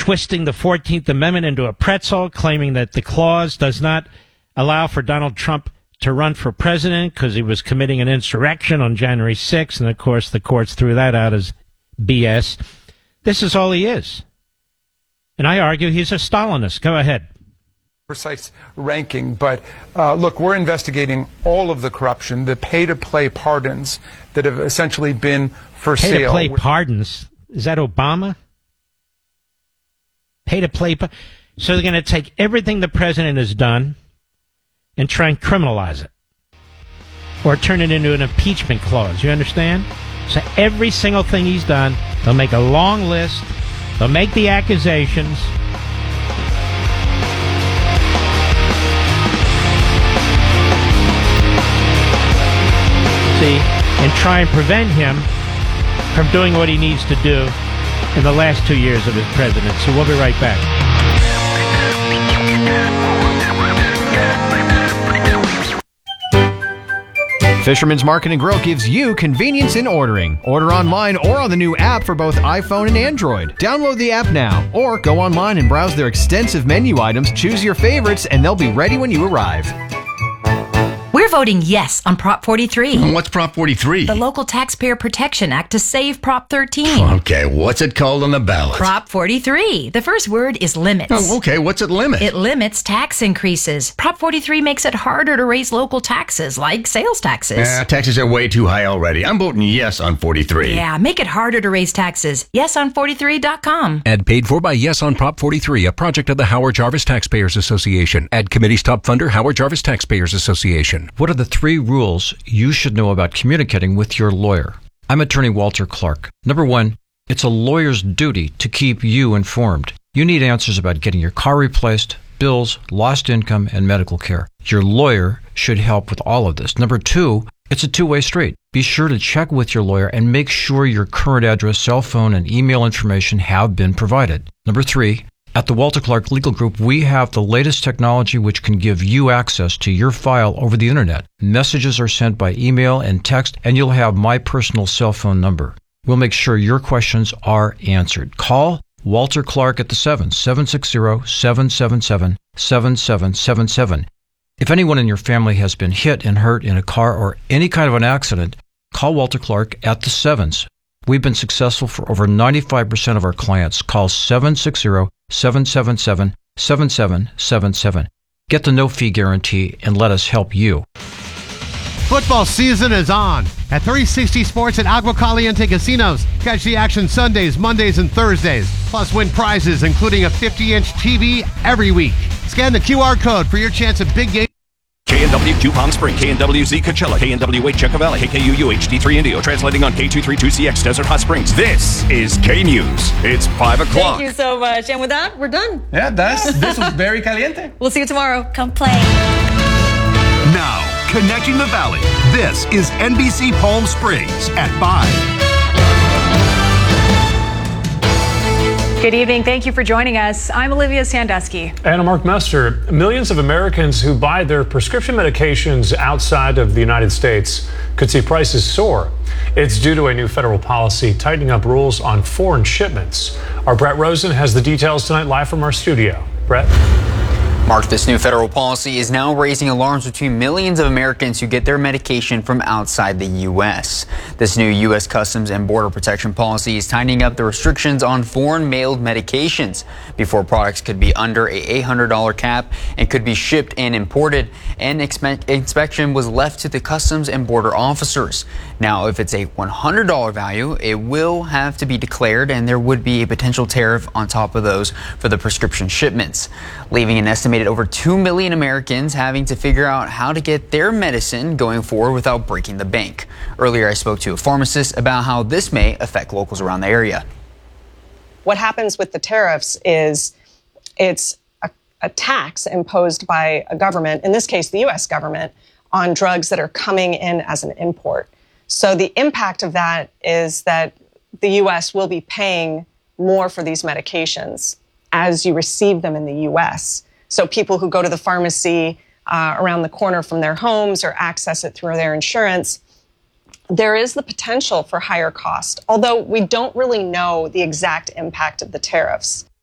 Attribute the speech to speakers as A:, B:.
A: twisting the 14th Amendment into a pretzel, claiming that the clause does not allow for Donald Trump to run for president because he was committing an insurrection on January 6th. And, of course, the courts threw that out as BS. This is all he is. And I argue he's a Stalinist. Go ahead.
B: Precise ranking, but look, we're investigating all of the corruption, the pay-to-play pardons that have essentially been for sale.
A: Pay-to-play pardons? Is that Obama? Pay-to-play? So they're going to take everything the president has done and try and criminalize it. Or turn it into an impeachment clause. You understand? So every single thing he's done, they'll make a long list. They'll make the accusations. And try and prevent him from doing what he needs to do in the last 2 years of his presidency. We'll be right back.
C: Fisherman's Market and Grill gives you convenience in ordering. Order online or on the new app for both iPhone and Android. Download the app now or go online and browse their extensive menu items, choose your favorites, and they'll be ready when you arrive.
D: We're voting yes on Prop 43.
E: What's Prop 43?
D: The Local Taxpayer Protection Act to save Prop 13.
E: Okay, what's it called on the ballot?
D: Prop 43. The first word is limits.
E: Oh, okay, what's it limit?
D: It limits tax increases. Prop 43 makes it harder to raise local taxes, like sales taxes.
E: Taxes are way too high already. I'm voting yes on 43.
D: Yeah, make it harder to raise taxes. YesOn43.com.
F: Ad paid for by Yes on Prop 43, a project of the Howard Jarvis Taxpayers Association. Ad committee's top funder, Howard Jarvis Taxpayers Association.
G: What are the 3 rules you should know about communicating with your lawyer? I'm attorney Walter Clark. Number 1, it's a lawyer's duty to keep you informed. You need answers about getting your car replaced, bills, lost income, and medical care. Your lawyer should help with all of this. Number 2, it's a two-way street. Be sure to check with your lawyer and make sure your current address, cell phone, and email information have been provided. Number 3, at the Walter Clark Legal Group, we have the latest technology which can give you access to your file over the internet. Messages are sent by email and text, and you'll have my personal cell phone number. We'll make sure your questions are answered. Call Walter Clark at the 760-777-7777. If anyone in your family has been hit and hurt in a car or any kind of an accident, call Walter Clark at the 7s. We've been successful for over 95% of our clients. Call 760-777-7777. Get the no-fee guarantee and let us help you.
H: Football season is on at 360 Sports at Agua Caliente Casinos. Catch the action Sundays, Mondays, and Thursdays. Plus win prizes, including a 50-inch TV every week. Scan the QR code for your chance at big game.
I: KNWQ Palm Spring, KNWZ Coachella, KNWH Yucca Valley, KKUU HD3 Indio, translating on K232CX Desert Hot Springs. This is K News. It's 5 o'clock.
J: Thank you so much. And with that, we're done.
K: Yeah, this was very caliente.
J: We'll see you tomorrow.
D: Come play.
L: Now, connecting the Valley. This is NBC Palm Springs at 5.
M: Good evening. Thank you for joining us. I'm Olivia Sandusky.
N: And I'm Mark Mester. Millions of Americans who buy their prescription medications outside of the United States could see prices soar. It's due to a new federal policy tightening up rules on foreign shipments. Our Brett Rosen has the details tonight live from our studio. Brett?
O: Mark, this new federal policy is now raising alarms between millions of Americans who get their medication from outside the U.S. This new U.S. Customs and Border Protection policy is tightening up the restrictions on foreign-mailed medications. Before, products could be under a $800 cap and could be shipped and imported, and inspection was left to the Customs and Border officers. Now, if it's a $100 value, it will have to be declared, and there would be a potential tariff on top of those for the prescription shipments, leaving an estimated over 2 million Americans having to figure out how to get their medicine going forward without breaking the bank. Earlier, I spoke to a pharmacist about how this may affect locals around the area.
P: What happens with the tariffs is it's a tax imposed by a government, in this case, the U.S. government, on drugs that are coming in as an import. So the impact of that is that the U.S. will be paying more for these medications as you receive them in the U.S. So people who go to the pharmacy around the corner from their homes or access it through their insurance, there is the potential for higher cost, although we don't really know the exact impact of the tariffs.